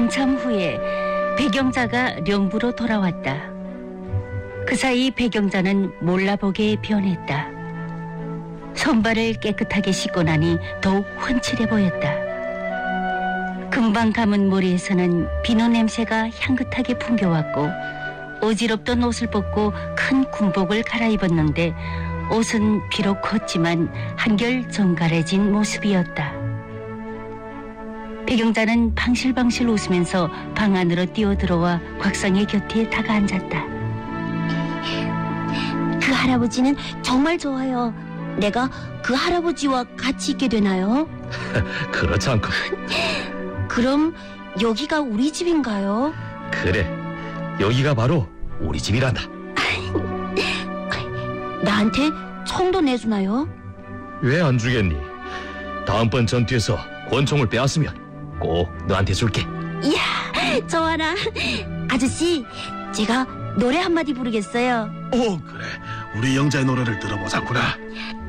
한참 후에 배경자가 령부로 돌아왔다. 그 사이 배경자는 몰라보게 변했다. 손발을 깨끗하게 씻고 나니 더욱 훤칠해 보였다. 금방 감은 머리에서는 비누 냄새가 향긋하게 풍겨왔고 어지럽던 옷을 벗고 큰 군복을 갈아입었는데 옷은 비록 컸지만 한결 정갈해진 모습이었다. 배경자는 방실방실 웃으면서 방 안으로 뛰어들어와 곽상의 곁에 다가앉았다. 그 할아버지는 정말 좋아요. 내가 그 할아버지와 같이 있게 되나요? 그렇지 않고. 그럼 여기가 우리 집인가요? 그래, 여기가 바로 우리 집이란다. 나한테 청도 내주나요? 왜 안 주겠니? 다음번 전투에서 권총을 빼앗으면 꼭 너한테 줄게. 이야, 좋아라. 아저씨, 제가 노래 한마디 부르겠어요. 그래. 우리 영자의 노래를 들어보자꾸나.